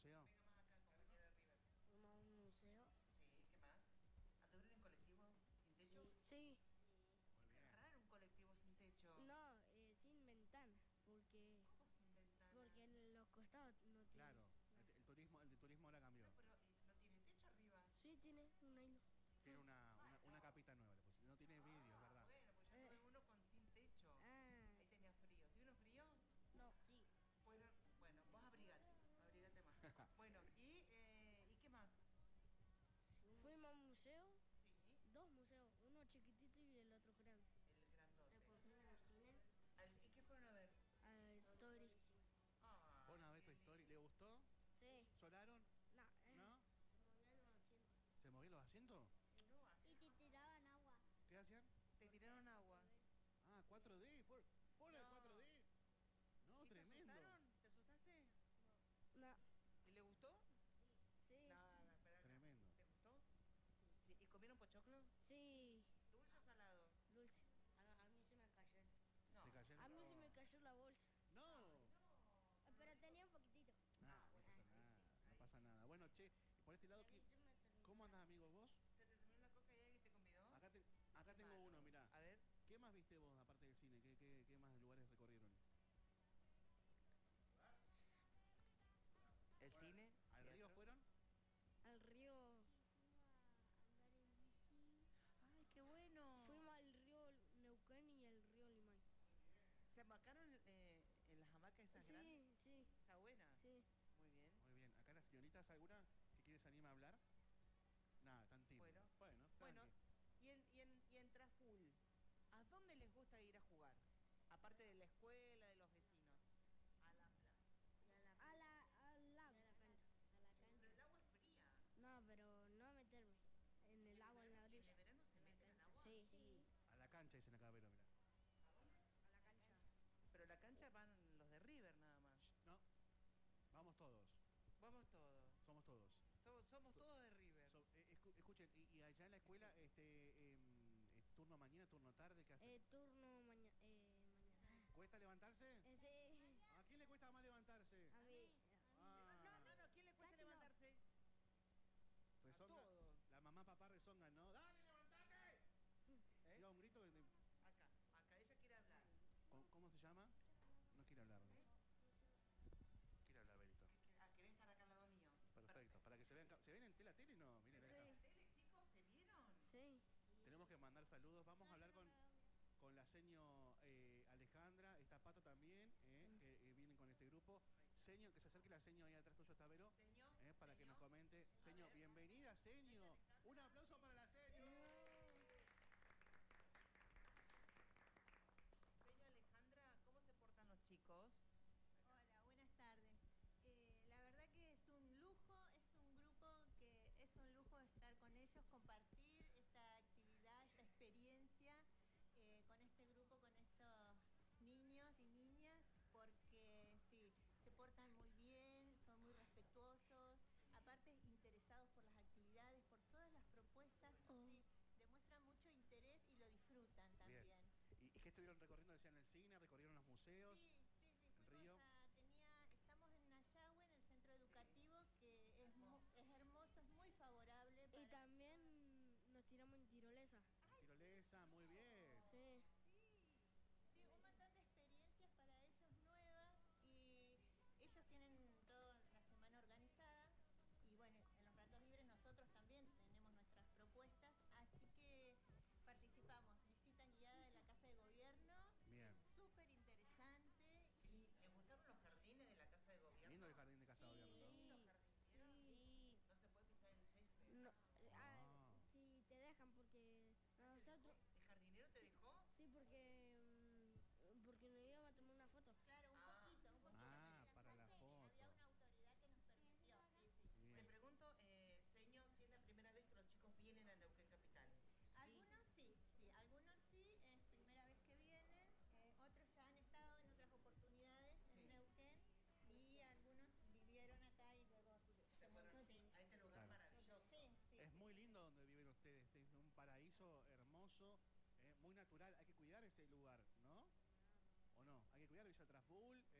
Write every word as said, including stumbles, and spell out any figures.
museo? Venga más acá, compañera de River. Fuimos a un museo. Sí, ¿qué más? ¿Anduvieron en colectivo sin techo? Sí. Muy Qué bien. raro un colectivo sin techo. No, eh, sin ventana, porque ¿Cómo sin ventana? porque en los costados no tiene. Claro, el, el turismo, el de turismo ahora cambió. No, pero eh, no tiene techo arriba. Sí, tiene un hilo. Tiene una, una, una capita nueva, le puse. No tiene vidrio, es verdad. Bueno, pues yo Eh. tuve uno con sin techo. Ah, Ahí tenía frío. ¿Tiene uno frío? no, sí. Bueno, bueno, vos abrigate, abrigate más. Bueno, ¿y, eh, ¿y qué más? Fuimos a un museo, Sí, dos museos, uno chiquitito y el otro grande. el grandote. Después fuimos al cine, Al- ¿Y qué fueron a ver? al Tori. Ah, ¿Vos una vez qué tu historia? ¿Le gustó? Sí. ¿Lloraron? No, eh, ¿No? movían los asientos. ¿Se movían los asientos? lindo. No, así. Y te tiraban agua. ¿Qué hacían? Te tiraron agua. Ah, cuatro D. ¿Por, por el No. cuatro D? No, ¿Y tremendo. ¿Te asustaron? ¿Te asustaste? No, ¿Y le gustó? sí. No, no, espera, acá. Tremendo. ¿Te gustó? Sí. ¿Y comieron pochoclo? Sí, ¿Dulce o salado? dulce. A, a mí se me cayó. No. ¿Te cayeron? A mí se me cayó la bolsa, No. pero tenía un poquitito. Nah, no pasa nada. No pasa nada. Bueno, che, y por este lado, ¿qué- ¿cómo andás, amigo, vos? ¿Se te terminó la coca y alguien te convidó? Acá, te- acá Qué tengo malo. uno, mirá. A ver. ¿Qué más viste vos, aparte del cine? ¿Qué, qué, qué más lugares recorrieron? ¿El cine? ¿Al río teatro. fueron? Al río, Fuimos a andar en bici. ¡Ay, qué bueno! fuimos al río Neuquén y al río Limay. ¿Se amacaron eh, en las hamacas esas grandes? Sí, sí, ¿Está buena? sí. Muy bien. Muy bien. ¿Acá las señoritas alguna que quiere se anima a hablar? Nada, tan tímido. Bueno. bueno, Bueno, tranqui. y en, y, en, y en Traful, ¿a dónde les gusta ir a jugar? Aparte de la escuela, de los vecinos. A la plaza. Y a la, A la, al lago. y a la cancha. A la Pero cancha. el agua es fría. No, pero no a meterme en el agua en la ¿Y en orilla. el verano se meten al agua? Sí, Sí. A la cancha dicen acá, pero mira. a la cancha. Pero a la cancha van los de River nada más. No, vamos todos. Vamos todos. Somos todos. Todos- somos To- todos de River. So- eh, escu- escuchen, y, y allá en la escuela, este, em, eh, turno mañana, turno tarde, ¿qué hacen? Eh, turno mañana. Eh, mañana. ¿Cuesta levantarse? Este, ¿A quién le cuesta más levantarse? a mí. Ah, No, no, no, ¿quién le cuesta Casi no. levantarse? rezonga. a todos. La mamá, papá rezongan, ¿no? ¡Dale, levantate! ¿Eh? Tira un grito. que te- Acá, acá, ella quiere hablar. ¿Cómo, cómo se llama? No quiere hablar de eso. Quiere hablar, Berito. Ah, ¿querés estar acá al lado mío? Perfecto. Para que se vean. ca- ¿Se ven en la tele? No, miren Sí. acá. Tele, chicos, ¿se vieron? Sí. Tenemos que mandar saludos. Vamos a hablar con, con la seño eh, Alejandra. Está Pato también, eh, que eh, vienen con este grupo. Seño, que se acerque la seño ahí atrás tuyo, está Vero. Señor. Eh, para que nos comente. Seño, bienvenida, Seño. Un aplauso para la Seño. Señor Alejandra, ¿cómo se portan los chicos? Hola, buenas tardes. Eh, la verdad que es un lujo, es un grupo que es un lujo estar con ellos, compartir esta actividad, esta experiencia eh, con este grupo, con estos niños y niñas, porque sí, se portan muy bien, son muy respetuosos, aparte interesados por las actividades, por todas las propuestas, Oh. sí, demuestran mucho interés y lo disfrutan también. Bien. ¿Y, y qué estuvieron recorriendo? Decían el cine, recorrieron los museos. Sí, sí, sí, el fuimos río. a- tenía, estamos en Nayahue, en el centro educativo, que es, mu- es hermoso, es muy favorable. Y para- también nos tiramos en tirolesa. Tirolesa, muy bien. Sí. Sí, sí, un montón de experiencias para ellos nuevas y ellos tienen toda la semana organizada y bueno, en los ratos libres nosotros también tenemos nuestras propuestas, así que participamos, visita guiada de la Casa de Gobierno, Bien. súper interesante. ¿Y les gustaron los jardines de la casa de gobierno? Lindo el jardín de casa de gobierno, ¿no? ¿Sí? ¿Los Sí, jardineros? sí. No se puede pisar el césped. No, ah, Ah. sí, te dejan porque nosotros... ¿El jardinero te dejó? Sí, porque, mm, porque nos íbamos a tomar una foto. Claro, un Ah. poquito, un poquito. Ah, pero para la foto foto. Había una autoridad que nos permitió, sí, sí. Te Bien. pregunto, eh, señor, si es la primera vez que los chicos vienen a Neuquén Capital. Algunos sí, sí, algunos sí, es primera vez que vienen, eh, otros ya han estado en otras oportunidades Sí. en Neuquén y algunos vivieron acá y luego Se fueron sí. a este lugar Claro. maravilloso. Sí, sí, Es sí. muy lindo donde viven ustedes. Es un paraíso hermoso, eh, muy natural. Hay que cuidar ese lugar, ¿no? ¿O no? Hay que cuidar Villa Traful.